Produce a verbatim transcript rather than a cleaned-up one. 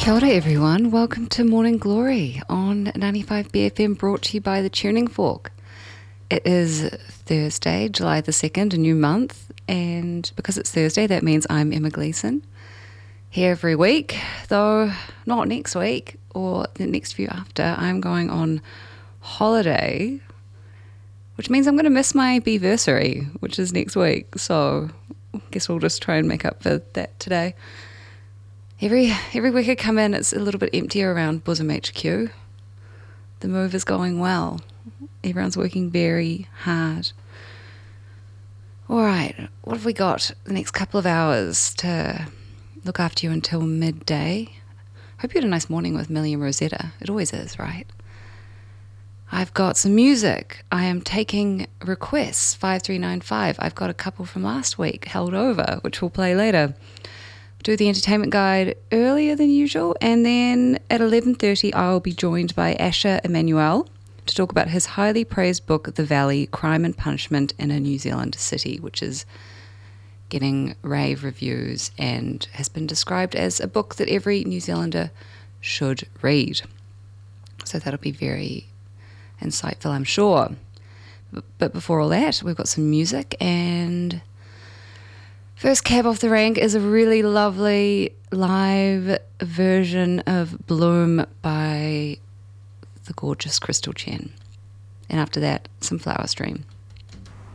Kia ora everyone, welcome to Morning Glory on ninety-five B F M, brought to you by the Tuning Fork. It is Thursday, July the second, a new month, and because it's Thursday that means I'm Emma Gleeson, here every week, though not next week or the next few after. I'm going on holiday, which means I'm going to miss my Beversary, which is next week, so I guess we'll just try and make up for that today. Every every week I come in, it's a little bit emptier around Bosom H Q. The move is going well. Everyone's working very hard. All right, what have we got the next couple of hours to look after you until midday? Hope you had a nice morning with Millie and Rosetta. It always is, right? I've got some music. I am taking requests, five three nine five. I've got a couple from last week held over, which we'll play later. Do the entertainment guide earlier than usual, and then at eleven thirty I'll be joined by Asher Emmanuel to talk about his highly praised book The Valley, Crime and Punishment in a New Zealand City, which is getting rave reviews and has been described as a book that every New Zealander should read. So that'll be very insightful, I'm sure. But before all that, we've got some music, and first cab off the rank is a really lovely live version of Bloom by the gorgeous Crystal Chen. And after that, some Flower Stream.